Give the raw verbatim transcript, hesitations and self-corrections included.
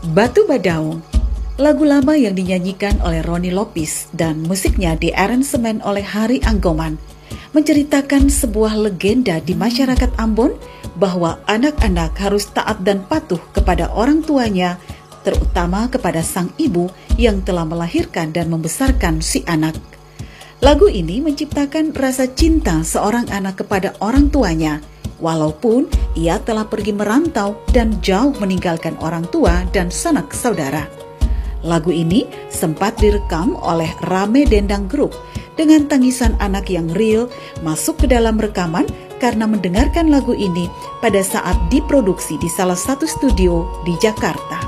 Batu Badaung, lagu lama yang dinyanyikan oleh Ronnie Lopis dan musiknya diaransemen oleh Hari Anggoman, menceritakan sebuah legenda di masyarakat Ambon bahwa anak-anak harus taat dan patuh kepada orang tuanya, terutama kepada sang ibu yang telah melahirkan dan membesarkan si anak. Lagu ini menciptakan rasa cinta seorang anak kepada orang tuanya, walaupun ia telah pergi merantau dan jauh meninggalkan orang tua dan sanak saudara. Lagu ini sempat direkam oleh Rame Dendang Group dengan tangisan anak yang real masuk ke dalam rekaman karena mendengarkan lagu ini pada saat diproduksi di salah satu studio di Jakarta.